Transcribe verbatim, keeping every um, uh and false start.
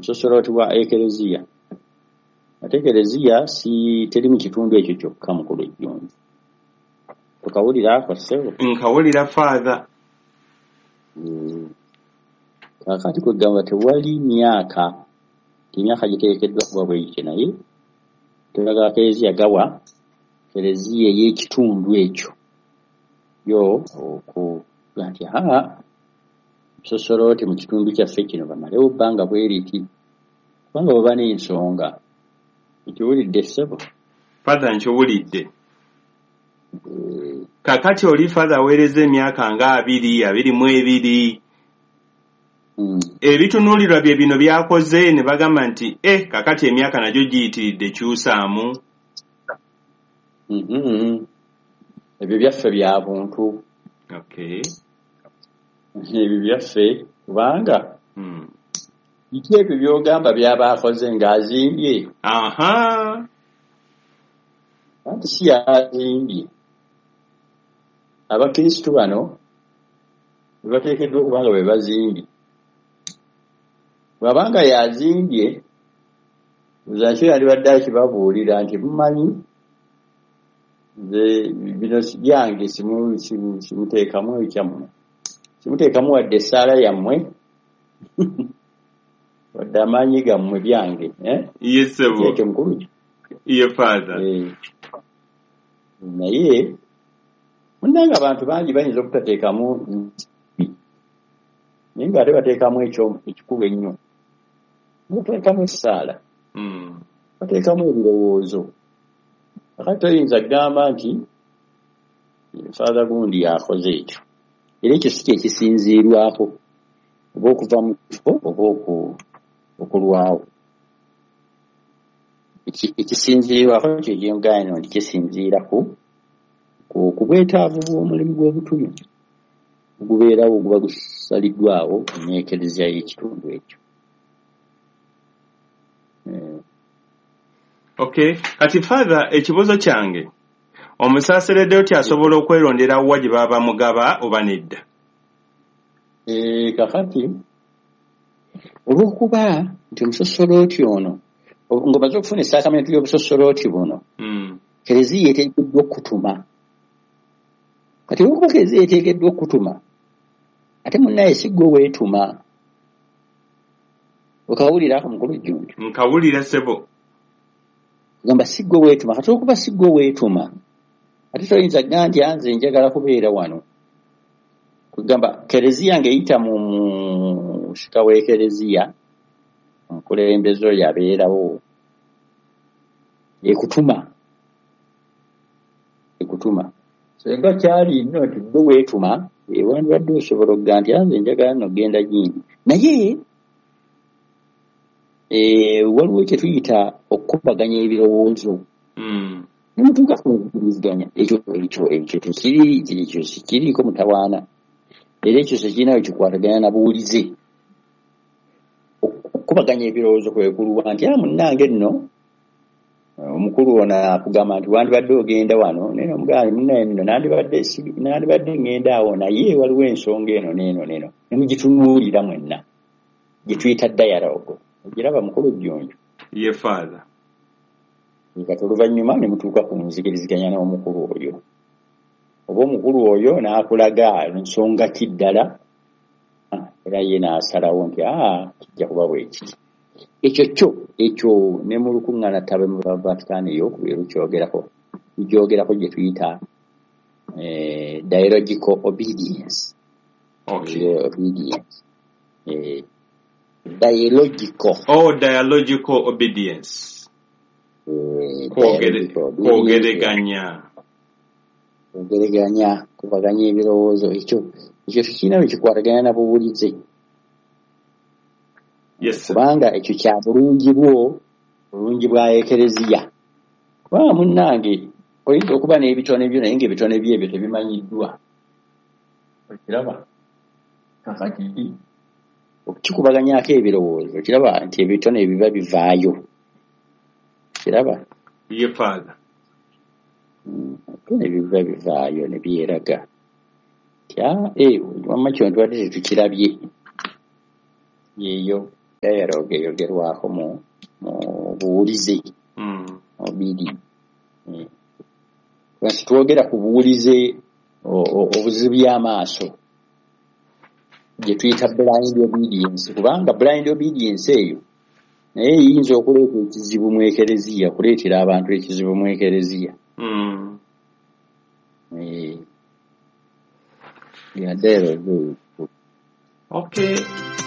musosoloti wa ekereziya ate ekereziya si teri mu kitundu ekyo kyokka mukulu ejjunju tukawulira ako ssebo nkawulira father kakati kwegamba tewali myaka emyaka giteekeddwa kuba bweyite naye tulaga ekereziya gawa ekereziya ey'ekitundu ekyo yo okuga nti haa musosoloti mu kitundu kyaffe kino bamalewo bbanga bweriti kubanga baba n'ensonga ekiwulidde ssebo father nkiwulidde kakati oli father aweereza emyaka nga abiri abiri mu ebiri ebitunuulirwa bye bino byakoze ne bagamba nti eh kakati emyaka nagyo giyitiridde kyusaamu ebyo byaffe bya buntu okay ebyo byaffe kubanga biki ebyo byogamba byabaakoze ng'azimbye aha anti si yazimbye abakristu bano bebateekeddwa okubanga bwe bazimbye bwabanga yazimbye zakyo yandibadde akibabuulira nti mumanyi nze bino byange simuteekamu ekyammwe simuteekamu wadde essaala yammwe wadde amaanyi gammwe byange yesebo ekyo mukulu ye father naye munnanga abantu bangi bayinza obutateekamu naye ng'ate bateekamu ekyo ekikulu ennyo bateekamu essaala bateekamu ebirowoozo akati toyinza kugamba nti father gundi yakoze ekyo era ekyo si kyekisinziirwako oba okuva mu kifo oba okulwawo ekisinziirwako kyo gyengano nti kisinziira ku ku bwetaavu bw'omulimu gw'obutume gubeerawo guba gusaliddwawo enyeekereza y'ekitundu ekyo. Okay, kati father ekibuzo kyange omusaaseredde oti asobola okwerondera wa gye baba mugaba oba nedda? Eh, kakati olw'okuba nti omusosoloti ono ng'omaze okufuna esaakamenti y'obusosoloti buno mm. kereziya eteekeddwa okutuma kati olw'okuba kereziya eteekeddwa okutuma ate munnaye si ggwe weetuma okawulira mukulu jjunju nkawulira sebo gamba si ggwe weetuma kati olw'okuba si ggwe weetuma ate toyinza gamba nti anze njagala kubeera wano kugamba kereziya ng'eyita mu musika w'ekereziya omukulembeze oyo abeerawo ekutuma ekutuma so nga kyali nno nti ggwe weetuma ewandibadde osobola okugamba nti anze njagala nno genda gindi naye waliwo kye tuyita okukubaganya ebirowoozo nemutuuka ku nkuliriziganya ekyo ekyo ekyo tekiri ekyo sikiriiko mutawaana era ekyo sekirina we kikwataganya na buwulize okukubaganya ebirowoozo kwekuluwa nti a munnange nno omukulu ono akugamba nti wandibadde ogenda wano naye omugamba munnaye nno nandibadde nandibadde ngenda awo naye waliwo ensonga eno n'eno n'eno nemugitunuulira mwenna gye tuyita dialogue ogiraba mukulu jjunju ye father kati oluvannyuma ne mutuuka ku nzikiriziganya n'omukulu oyo oba omukulu oyo n'akulaga ensonga kiddala era ye n'asalawo nti aa kijja kuba bwekiti ekyo kyo ekyo ne mu lukuŋŋaana ttabe mu Vatican ey'okubiri kyogerako gyogerako gye tuyita dialogical obedience. Okay. Obedience. Eh, dialogical. Oh, dialogical obedience. Eh, kwogeraganya. Kwogeraganya, kubaganya ebirowoozo ekyo ekyo tukirina bwe kikwataganya na buwulize. Yes. Kubanga ekyo kya bulungi bwo, bulungi bwa ekereziya. Kubanga munnange oyinza okuba n'ebitone byo naye ng'ebitone byebyo tebimanyiddwa. Okiraba? Kakati okukikubaganyako ebirowoozo okiraba nti ebitone ebiba bivaayo. Kiraba? Ye father. Ne biba bivaayo ne byeraga. Tya, eh, wamma kyo ntwadde tetukirabye. Yeeyo. dialogue eyogerwako mu mu buwulize mm. obidi kati twogera ku buwulize obuzibya amaaso gye tuyita blind obedience kubanga blind obedience eyo naye yinza okuleeta ekizibu mu ekereziya kuleetera abantu ekizibu mu ekereziya mm. eh ya dialogue okay